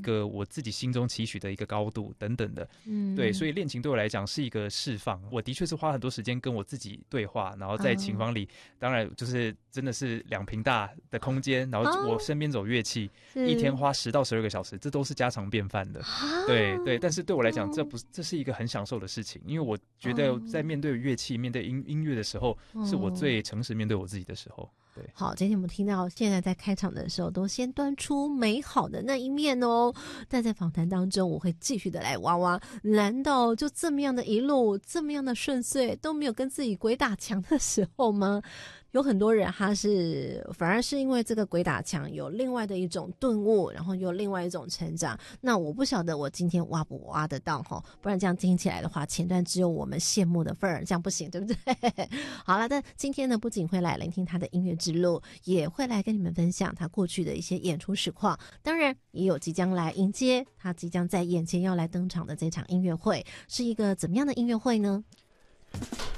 个我自己心中期许的一个高度等等的。对，所以练琴对我来讲是一个释放。我的确是花很多时间跟我自己对话，然后在琴房里，当然就是真的是2坪大的空间，然后我身边走乐器，一天花10到12个小时，这都是家常便饭的。对对，但是对我来讲，这是一个很享受的事情，因为我觉得在面对乐器、面对音乐的时候，是我最诚实面对我自己的时候。对， 好，今天我们听到现在在开场的时候都先端出美好的那一面哦，但在访谈当中我会继续的来挖挖，难道就这么样的一路这么样的顺遂都没有跟自己鬼打墙的时候吗？有很多人他是反而是因为这个鬼打墙有另外的一种顿悟，然后有另外一种成长。那我不晓得我今天挖不挖得到齁，不然这样听起来的话，前段只有我们羡慕的份儿，这样不行，对不对？好了，但今天呢，不仅会来聆听他的音乐之路，也会来跟你们分享他过去的一些演出实况，当然也有即将来迎接他即将在眼前要来登场的这场音乐会，是一个怎么样的音乐会呢？